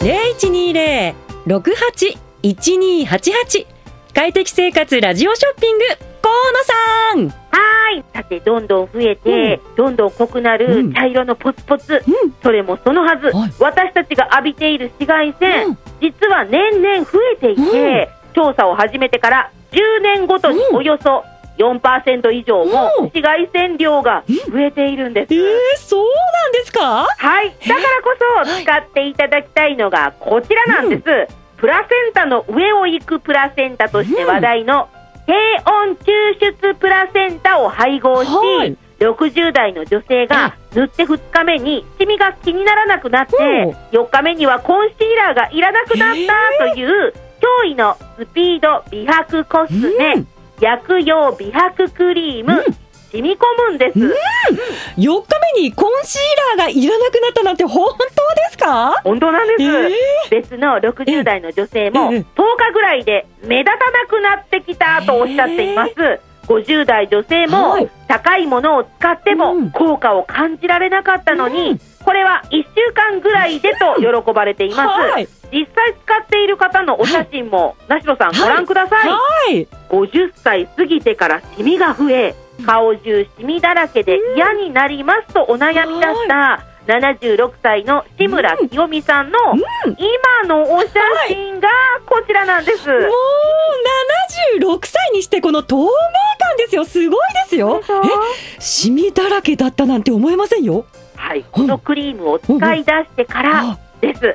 0120-68-1288快適生活ラジオショッピング、河野さん。 さて、どんどん増えて、どんどん濃くなる茶色のポツポツ、それもそのはず、私たちが浴びている紫外線、実は年々増えていて、調査を始めてから10年ごとにおよそ4% 以上も紫外線量が増えているんです。 そうなんですか？ はい、だからこそ使っていただきたいのがこちらなんです。プラセンタの上を行くプラセンタとして話題の低温抽出プラセンタを配合し、60代の女性が塗って2日目にシミが気にならなくなって、4日目にはコンシーラーがいらなくなったという驚異のスピード美白コスメ、薬用美白クリーム、染み込むんです。 4日目にコンシーラーがいらなくなったなんて本当ですか？ 本当なんです。別の60代の女性も10日ぐらいで目立たなくなってきたとおっしゃっています。50代女性も高いものを使っても効果を感じられなかったのに、これは1週間ぐらいでと喜ばれています。実際使っている方のお写真も名代さんご覧ください。50歳過ぎてからシミが増え、顔中シミだらけで嫌になりますとお悩みだした76歳の志村清美さんの今のお写真がこちらなんです。もう 76歳にしてこの透明感ですよ。すごいですよ。シミだらけだったなんて思えませんよ。 はい、このクリームを使い出してからです。